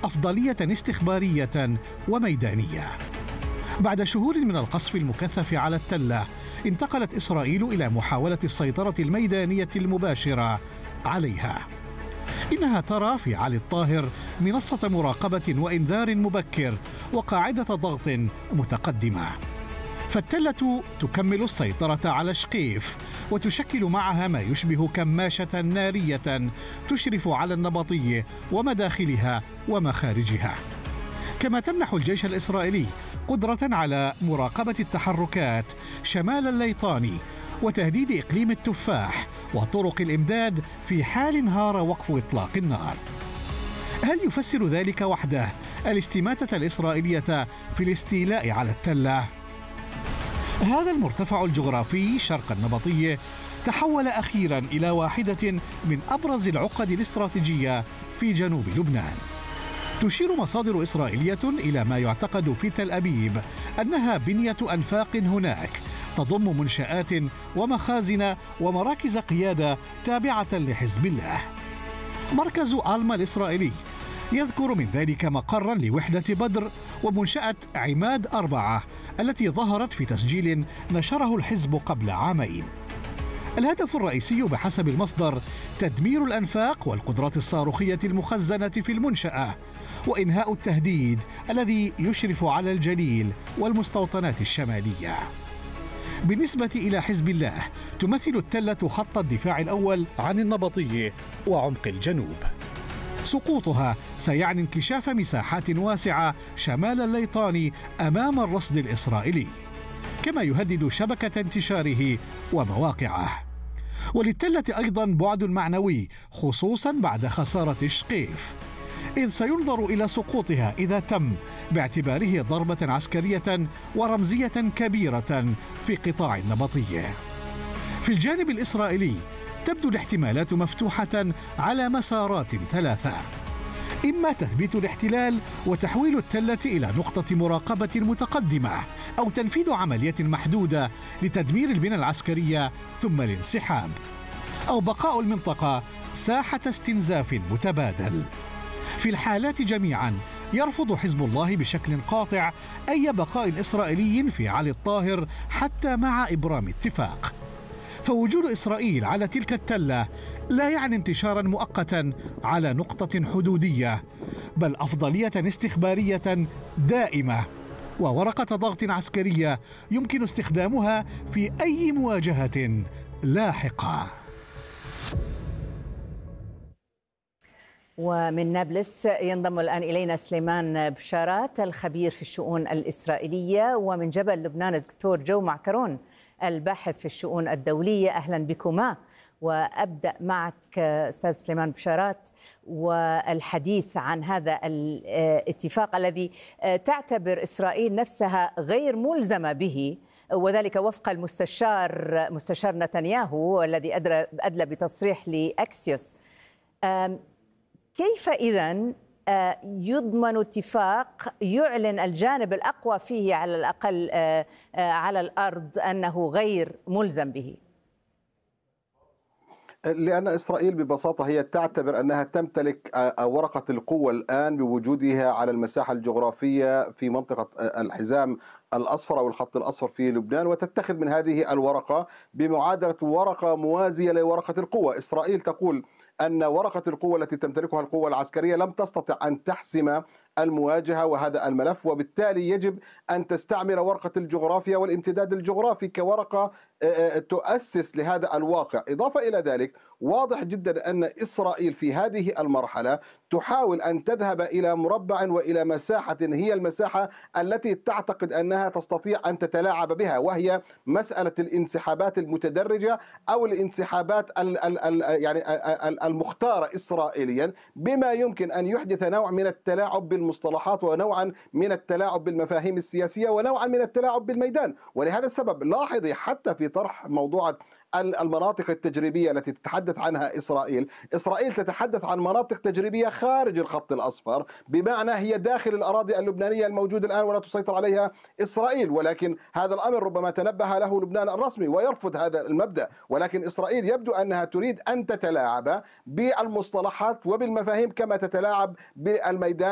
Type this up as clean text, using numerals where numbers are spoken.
أفضلية استخبارية وميدانية. بعد شهور من القصف المكثف على التلة، انتقلت إسرائيل إلى محاولة السيطرة الميدانية المباشرة عليها. إنها ترى في علي الطاهر منصة مراقبة وإنذار مبكر وقاعدة ضغط متقدمة. فالتلة تكمل السيطرة على شقيف، وتشكل معها ما يشبه كماشة نارية تشرف على النبطية ومداخلها ومخارجها. كما تمنح الجيش الإسرائيلي قدرة على مراقبة التحركات شمال الليطاني وتهديد إقليم التفاح وطرق الإمداد في حال انهار وقف إطلاق النار. هل يفسر ذلك وحده الاستماتة الإسرائيلية في الاستيلاء على التلة؟ هذا المرتفع الجغرافي شرق النبطية تحول أخيرا إلى واحدة من أبرز العقد الاستراتيجية في جنوب لبنان. تشير مصادر إسرائيلية إلى ما يعتقد في تل أبيب أنها بنية أنفاق هناك تضم منشآت ومخازن ومراكز قيادة تابعة لحزب الله. مركز آلما الإسرائيلي يذكر من ذلك مقرا لوحدة بدر ومنشأة عماد 4 التي ظهرت في تسجيل نشره الحزب قبل عامين. الهدف الرئيسي بحسب المصدر تدمير الأنفاق والقدرات الصاروخية المخزنة في المنشأة وإنهاء التهديد الذي يشرف على الجليل والمستوطنات الشمالية. بالنسبة إلى حزب الله، تمثل التلة خط الدفاع الأول عن النبطية وعمق الجنوب. سقوطها سيعني انكشاف مساحات واسعة شمال الليطاني أمام الرصد الإسرائيلي، كما يهدد شبكة انتشاره ومواقعه. وللتلة أيضا بعد معنوي، خصوصا بعد خسارة شقيف، إذ سينظر إلى سقوطها إذا تم باعتباره ضربة عسكرية ورمزية كبيرة في قطاع النبطية. في الجانب الإسرائيلي تبدو الاحتمالات مفتوحة على مسارات ثلاثة: إما تثبيت الاحتلال وتحويل التلة إلى نقطة مراقبة متقدمة، أو تنفيذ عملية محدودة لتدمير البنى العسكرية ثم الانسحاب، أو بقاء المنطقة ساحة استنزاف متبادل. في الحالات جميعا يرفض حزب الله بشكل قاطع أي بقاء إسرائيلي في علي الطاهر حتى مع إبرام اتفاق. فوجود إسرائيل على تلك التلة لا يعني انتشارا مؤقتا على نقطة حدودية، بل أفضلية استخبارية دائمة وورقة ضغط عسكرية يمكن استخدامها في أي مواجهة لاحقة. ومن نابلس ينضم الآن إلينا سليمان بشارات الخبير في الشؤون الإسرائيلية، ومن جبل لبنان الدكتور جو معكرون الباحث في الشؤون الدولية. أهلا بكما. وأبدأ معك أستاذ سليمان بشارات والحديث عن هذا الاتفاق الذي تعتبر إسرائيل نفسها غير ملزمة به، وذلك وفق مستشار نتنياهو الذي أدلى بتصريح لأكسيوس. كيف إذن يضمن اتفاق يعلن الجانب الأقوى فيه على الأقل على الأرض أنه غير ملزم به؟ لأن إسرائيل ببساطة هي تعتبر أنها تمتلك ورقة القوة الآن بوجودها على المساحة الجغرافية في منطقة الحزام الأصفر أو الخط الأصفر في لبنان، وتتخذ من هذه الورقة بمعادلة ورقة موازية لورقة القوة. إسرائيل تقول أن ورقة القوة التي تمتلكها القوة العسكرية لم تستطع أن تحسم المواجهة وهذا الملف، وبالتالي يجب أن تستعمل ورقة الجغرافيا والامتداد الجغرافي كورقة تؤسس لهذا الواقع. إضافة إلى ذلك، واضح جدا أن إسرائيل في هذه المرحلة تحاول أن تذهب إلى مربع وإلى مساحة هي المساحة التي تعتقد أنها تستطيع أن تتلاعب بها، وهي مسألة الانسحابات المتدرجة أو الانسحابات يعني المختارة إسرائيليا، بما يمكن أن يحدث نوع من التلاعب بالمصطلحات ونوعا من التلاعب بالمفاهيم السياسية ونوعا من التلاعب بالميدان. ولهذا السبب لاحظي حتى في طرح موضوع المناطق التجريبية التي تتحدث عنها إسرائيل تتحدث عن مناطق تجريبية خارج الخط الأصفر، بمعنى هي داخل الأراضي اللبنانية الموجودة الآن ولا تسيطر عليها إسرائيل. ولكن هذا الأمر ربما تنبه له لبنان الرسمي ويرفض هذا المبدأ، ولكن إسرائيل يبدو أنها تريد أن تتلاعب بالمصطلحات وبالمفاهيم كما تتلاعب بالميدان.